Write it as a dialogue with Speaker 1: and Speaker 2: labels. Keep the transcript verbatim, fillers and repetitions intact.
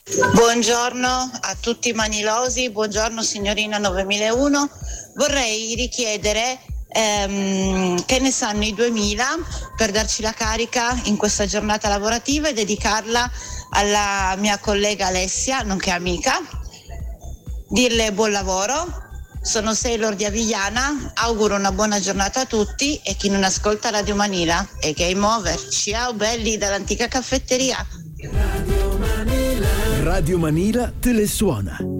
Speaker 1: Buongiorno a tutti i manilosi, buongiorno signorina novemilauno. Vorrei richiedere ehm, che ne sanno i duemila per darci la carica in questa giornata lavorativa e dedicarla alla mia collega Alessia, nonché amica. Dirle buon lavoro. Sono Sailor di Avigliana, auguro una buona giornata a tutti e chi non ascolta Radio Manila è game over. Ciao belli dall'antica caffetteria.
Speaker 2: Radio Manila te le suona.